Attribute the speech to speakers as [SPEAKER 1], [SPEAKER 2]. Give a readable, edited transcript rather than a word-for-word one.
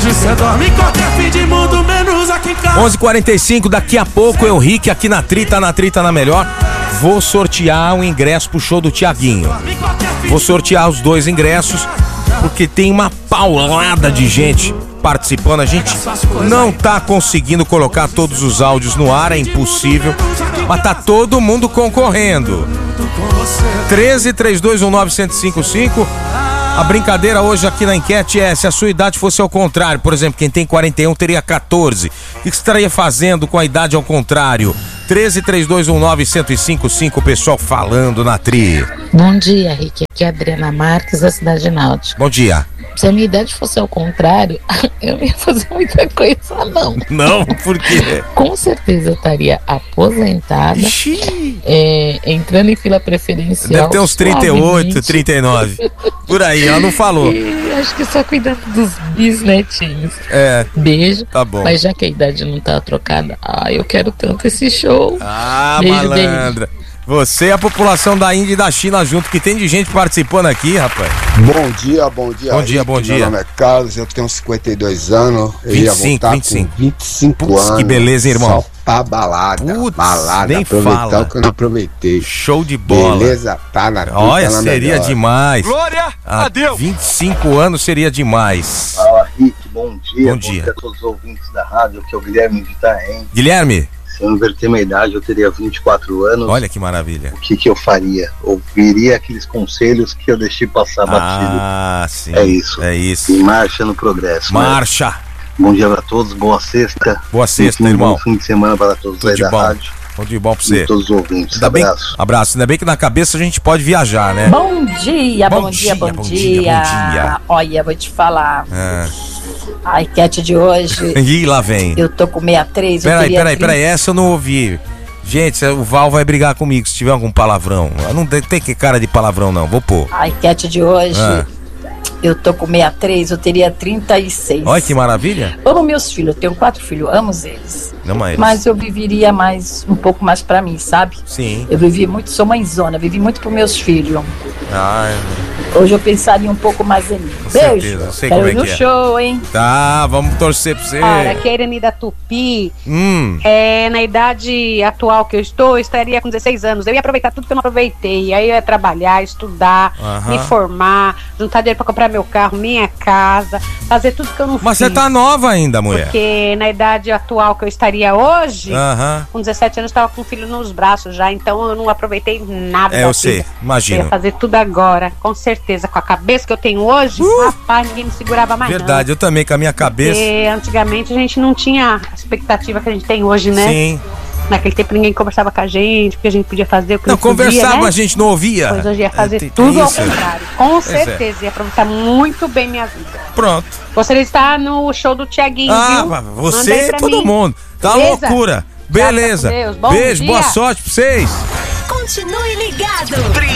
[SPEAKER 1] Hoje cê dorme em qualquer fim de mundo, menos aqui em casa.
[SPEAKER 2] 11h45, daqui a pouco eu, Rick, aqui na Trita na Melhor, vou sortear um ingresso pro show do Thiaguinho. Vou sortear os 2 ingressos, porque tem uma paulada de gente participando. A gente não tá conseguindo colocar todos os áudios no ar, é impossível, mas tá todo mundo concorrendo. 13-3219-1055. A brincadeira hoje aqui na enquete é: se a sua idade fosse ao contrário, por exemplo, quem tem 41 teria 14. O que você estaria fazendo com a idade ao contrário? 13-3219-1055, o pessoal falando na Tri.
[SPEAKER 3] Bom dia, Rick. Aqui é a Adriana Marques, da Cidade Náutica.
[SPEAKER 2] Bom dia.
[SPEAKER 3] Se a minha idade fosse ao contrário, eu não ia fazer muita coisa, não.
[SPEAKER 2] Não? Por quê?
[SPEAKER 3] Com certeza eu estaria aposentada, entrando em fila preferencial.
[SPEAKER 2] Deve ter uns 38, 39. Por aí, ela não falou.
[SPEAKER 3] E acho que só cuidando dos bisnetinhos.
[SPEAKER 2] É.
[SPEAKER 3] Beijo.
[SPEAKER 2] Tá bom.
[SPEAKER 3] Mas já que a idade não tá trocada, eu quero tanto esse show. Beijo,
[SPEAKER 2] malandra.
[SPEAKER 3] beijo.
[SPEAKER 2] Você e a população da Índia e da China junto, que tem de gente participando aqui, rapaz.
[SPEAKER 4] Bom dia.
[SPEAKER 2] Bom dia.
[SPEAKER 4] Meu nome é Carlos, eu tenho 52 anos. Eu
[SPEAKER 2] 25,
[SPEAKER 4] ia voltar
[SPEAKER 2] 25.
[SPEAKER 4] com 25
[SPEAKER 2] Putz,
[SPEAKER 4] anos.
[SPEAKER 2] que beleza, hein, irmão?
[SPEAKER 4] Só pra balada.
[SPEAKER 2] Putz,
[SPEAKER 4] balada,
[SPEAKER 2] nem
[SPEAKER 4] aproveitar
[SPEAKER 2] fala.
[SPEAKER 4] o que eu não aproveitei.
[SPEAKER 2] Show de bola.
[SPEAKER 4] Beleza, tá na Trita.
[SPEAKER 2] Olha,
[SPEAKER 4] na
[SPEAKER 2] seria
[SPEAKER 4] melhor.
[SPEAKER 2] demais.
[SPEAKER 5] Glória a Deus.
[SPEAKER 2] 25 anos seria demais.
[SPEAKER 6] Fala, Rick, bom dia.
[SPEAKER 2] Bom dia.
[SPEAKER 6] A todos os ouvintes da rádio, que é o Guilherme de Itaém.
[SPEAKER 2] Guilherme?
[SPEAKER 6] Se eu inverter minha idade, eu teria 24 anos.
[SPEAKER 2] Olha que maravilha.
[SPEAKER 6] O que eu faria? Ouviria aqueles conselhos que eu deixei passar batido.
[SPEAKER 2] Sim.
[SPEAKER 6] É isso.
[SPEAKER 2] É isso.
[SPEAKER 6] E marcha no progresso.
[SPEAKER 2] Marcha.
[SPEAKER 6] Né? Bom dia pra todos, boa sexta.
[SPEAKER 2] Boa sexta, irmão.
[SPEAKER 6] Bom fim de semana para todos.
[SPEAKER 2] Tudo
[SPEAKER 6] aí
[SPEAKER 2] de
[SPEAKER 6] da
[SPEAKER 2] bom.
[SPEAKER 6] rádio.
[SPEAKER 2] Tudo de bom pra você.
[SPEAKER 6] E todos os ouvintes.
[SPEAKER 2] Ainda bem,
[SPEAKER 6] Abraço.
[SPEAKER 2] abraço. Ainda bem que na cabeça a gente pode viajar, né?
[SPEAKER 3] Bom dia.
[SPEAKER 2] Bom dia.
[SPEAKER 3] Olha, vou te falar.
[SPEAKER 2] É.
[SPEAKER 3] A enquete de hoje,
[SPEAKER 2] Ih, lá vem.
[SPEAKER 3] eu tô com 63.
[SPEAKER 2] Peraí, essa eu não ouvi. Gente, o Val vai brigar comigo se tiver algum palavrão. Não tem que cara de palavrão, não. Vou pôr.
[SPEAKER 3] A enquete de hoje, eu tô com 63, eu teria 36.
[SPEAKER 2] Olha que maravilha.
[SPEAKER 3] Amo meus filhos, eu tenho 4 filhos, amo eles.
[SPEAKER 2] Não é.
[SPEAKER 3] Mas eu viveria um pouco mais pra mim, sabe?
[SPEAKER 2] Sim.
[SPEAKER 3] Eu vivi muito, sou mãezona, vivi muito pros meus filhos.
[SPEAKER 2] Ah,
[SPEAKER 3] Hoje eu pensaria um pouco mais em mim. Beijo.
[SPEAKER 2] certeza, sei
[SPEAKER 3] Quero
[SPEAKER 2] como é
[SPEAKER 3] ir no
[SPEAKER 2] que é.
[SPEAKER 3] show, hein?
[SPEAKER 2] tá, vamos torcer pra você.
[SPEAKER 7] Olha, aqui é a Irani da Tupi.
[SPEAKER 2] É.
[SPEAKER 7] Na idade atual que eu estou, eu estaria com 16 anos. Eu ia aproveitar tudo que eu não aproveitei. Aí eu ia trabalhar, estudar, me formar, juntar dinheiro pra comprar meu carro, minha casa, fazer tudo que eu não fiz.
[SPEAKER 2] Mas você tá nova ainda, mulher.
[SPEAKER 7] Porque na idade atual que eu estaria hoje,
[SPEAKER 2] Aham.
[SPEAKER 7] com 17 anos, eu estava com o filho nos braços já. Então eu não aproveitei nada.
[SPEAKER 2] Eu sei,
[SPEAKER 7] Eu
[SPEAKER 2] imagino.
[SPEAKER 7] ia fazer tudo agora, com certeza. Com a cabeça que eu tenho hoje, rapaz, ninguém me segurava mais.
[SPEAKER 2] Verdade, eu também com a minha cabeça.
[SPEAKER 7] Porque antigamente a gente não tinha a expectativa que a gente tem hoje, né?
[SPEAKER 2] Sim.
[SPEAKER 7] Naquele tempo ninguém conversava com a gente, porque a gente podia fazer o que
[SPEAKER 2] Não,
[SPEAKER 7] não podia,
[SPEAKER 2] conversava,
[SPEAKER 7] né?
[SPEAKER 2] a gente não ouvia.
[SPEAKER 7] Pois hoje ia fazer
[SPEAKER 2] Tem
[SPEAKER 7] tudo ao
[SPEAKER 2] isso.
[SPEAKER 7] contrário. Com
[SPEAKER 2] é.
[SPEAKER 7] certeza, ia aproveitar muito bem minha vida.
[SPEAKER 2] Pronto.
[SPEAKER 7] Gostaria de estar no show do Thiaguinho, viu? Manda
[SPEAKER 2] você
[SPEAKER 7] aí
[SPEAKER 2] e
[SPEAKER 7] pra
[SPEAKER 2] todo
[SPEAKER 7] mim.
[SPEAKER 2] mundo. Tá
[SPEAKER 7] Beleza?
[SPEAKER 2] loucura. Beleza.
[SPEAKER 7] Graças a Deus. Bom
[SPEAKER 2] Beijo,
[SPEAKER 7] dia.
[SPEAKER 2] boa sorte pra vocês.
[SPEAKER 8] Continue ligado.